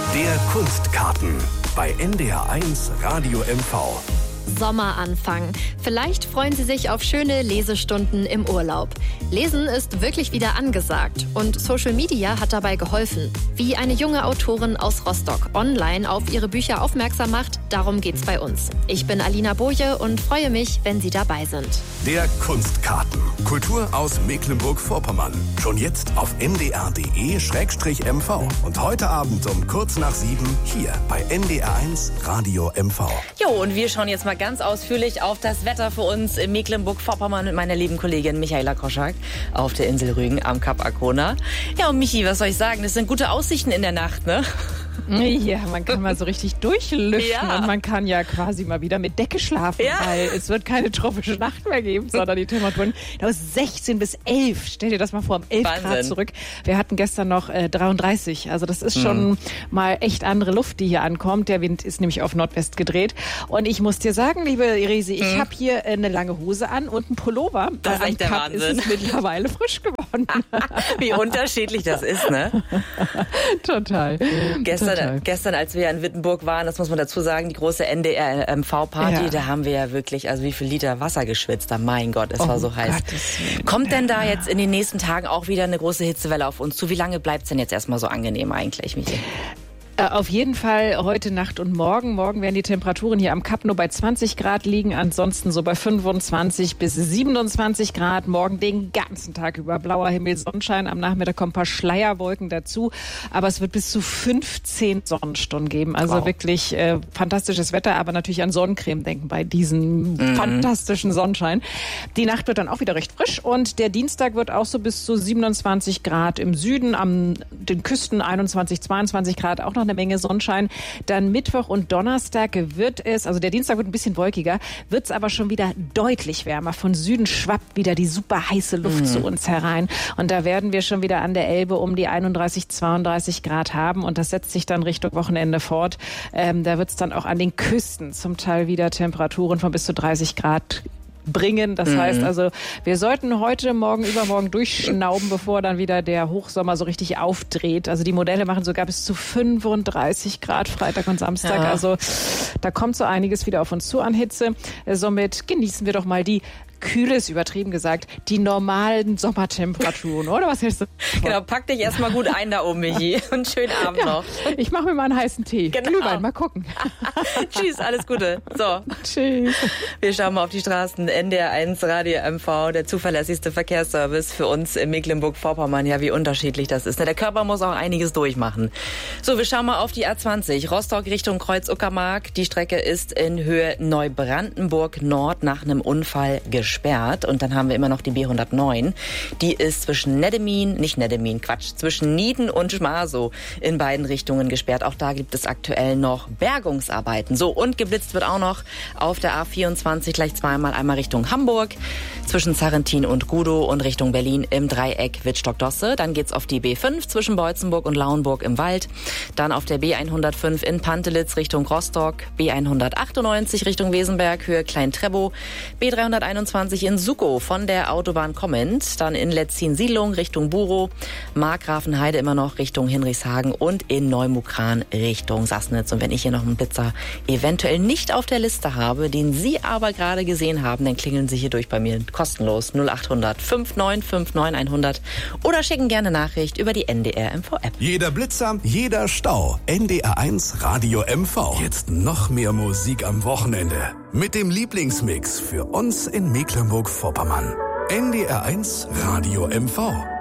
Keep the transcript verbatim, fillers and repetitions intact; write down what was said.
Der Kunstkarten bei N D R eins Radio M V. Sommeranfang. Vielleicht freuen Sie sich auf schöne Lesestunden im Urlaub. Lesen ist wirklich wieder angesagt und Social Media hat dabei geholfen. Wie eine junge Autorin aus Rostock online auf ihre Bücher aufmerksam macht, darum geht's bei uns. Ich bin Alina Boje und freue mich, wenn Sie dabei sind. Der Kunstkarten. Kultur aus Mecklenburg-Vorpommern. Schon jetzt auf n d r punkt d e slash m v und heute Abend um kurz nach sieben hier bei N D R eins Radio M V. Jo, und wir schauen jetzt mal ganz ausführlich auf das Wetter für uns in Mecklenburg-Vorpommern mit meiner lieben Kollegin Michaela Koschak auf der Insel Rügen am Kap Arkona. Ja, und Michi, was soll ich sagen? Das sind gute Aussichten in der Nacht, ne? Ja, man kann mal so richtig durchlüften Ja. und man kann ja quasi mal wieder mit Decke schlafen, Ja. weil es wird keine tropische Nacht mehr geben, sondern die Temperaturen aus sechzehn bis elf. Stell dir das mal vor, um elf Wahnsinn. Grad zurück. Wir hatten gestern noch äh, dreiunddreißig, also das ist schon mal echt andere Luft, die hier ankommt. Der Wind ist nämlich auf Nordwest gedreht und ich muss dir sagen, liebe Iresi, ich habe hier äh, eine lange Hose an und einen Pullover. Das ist Am echt der Kap ist Wahnsinn. es mittlerweile frisch geworden. Wie unterschiedlich das ist, ne? Total. Gestern, Total. gestern, als wir in Wittenburg waren, das muss man dazu sagen, die große N D R M V-Party, Ja. da haben wir ja wirklich, also wie viel Liter Wasser geschwitzt. Mein Gott, es war Oh, so heiß. Gottes Willen. Kommt denn da jetzt in den nächsten Tagen auch wieder eine große Hitzewelle auf uns zu? Wie lange bleibt es denn jetzt erstmal so angenehm eigentlich, Michi? Äh, Auf jeden Fall heute Nacht und morgen. Morgen werden die Temperaturen hier am Kap nur bei zwanzig Grad liegen, ansonsten so bei fünfundzwanzig bis siebenundzwanzig Grad. Morgen den ganzen Tag über blauer Himmel, Sonnenschein. Am Nachmittag kommen ein paar Schleierwolken dazu. Aber es wird bis zu fünfzehn Sonnenstunden geben. Also Wow. wirklich äh, fantastisches Wetter, aber natürlich an Sonnencreme denken bei diesem fantastischen Sonnenschein. Die Nacht wird dann auch wieder recht frisch und der Dienstag wird auch so bis zu siebenundzwanzig Grad im Süden, am den Küsten einundzwanzig, zweiundzwanzig Grad, auch noch eine Menge Sonnenschein. Dann Mittwoch und Donnerstag wird es, also der Dienstag wird ein bisschen wolkiger, wird es aber schon wieder deutlich wärmer. Von Süden schwappt wieder die super heiße Luft zu uns herein. Und da werden wir schon wieder an der Elbe um die einunddreißig, zweiunddreißig Grad haben. Und das setzt sich dann Richtung Wochenende fort. Ähm, da wird es dann auch an den Küsten zum Teil wieder Temperaturen von bis zu dreißig Grad bringen. Das Mhm. heißt also, wir sollten heute, morgen, übermorgen durchschnauben, bevor dann wieder der Hochsommer so richtig aufdreht. Also die Modelle machen sogar bis zu fünfunddreißig Grad Freitag und Samstag. Ja. Also da kommt so einiges wieder auf uns zu an Hitze. Somit genießen wir doch mal die kühle, ist übertrieben gesagt, die normalen Sommertemperaturen, oder? Was hältst du? Genau, pack dich erstmal gut ein da oben, Michi. Und schönen Abend Ja, noch. ich mache mir mal einen heißen Tee. Genau. Glühwein, mal gucken. Tschüss, alles Gute. So, Tschüss. wir schauen mal auf die Straßen. N D R eins Radio M V, der zuverlässigste Verkehrsservice für uns in Mecklenburg-Vorpommern. Ja, wie unterschiedlich das ist. Der Körper muss auch einiges durchmachen. So, wir schauen mal auf die A zwanzig. Rostock Richtung Kreuz-Uckermark. Die Strecke ist in Höhe Neubrandenburg Nord nach einem Unfall gesperrt. Und dann haben wir immer noch die B hundertneun. Die ist zwischen Neddemin, nicht Neddemin, Quatsch, zwischen Nieden und Schmasow in beiden Richtungen gesperrt. Auch da gibt es aktuell noch Bergungsarbeiten. So, und geblitzt wird auch noch auf der A vierundzwanzig gleich zweimal, einmal Richtung Hamburg, zwischen Sarrentin und Gudow und Richtung Berlin im Dreieck Wittstock-Dosse. Dann geht's auf die B fünf zwischen Beutzenburg und Lauenburg im Wald. Dann auf der B hundertfünf in Pantelitz Richtung Rostock, B hundertachtundneunzig Richtung Wesenberg, Höhe Klein-Trebow, B dreihunderteinundzwanzig in Sukow von der Autobahn kommend, dann in Letzin-Siedlung Richtung Burow, Markgrafenheide immer noch Richtung Hinrichshagen und in Neumukran Richtung Sassnitz. Und wenn ich hier noch einen Blitzer eventuell nicht auf der Liste habe, den Sie aber gerade gesehen haben, dann klingeln Sie hier durch bei mir kostenlos null acht hundert fünf neun fünf neun hundert oder schicken gerne Nachricht über die N D R M V-App. Jeder Blitzer, jeder Stau. N D R eins Radio M V. Jetzt noch mehr Musik am Wochenende. Mit dem Lieblingsmix für uns in Mecklenburg-Vorpommern. N D R eins Radio M V.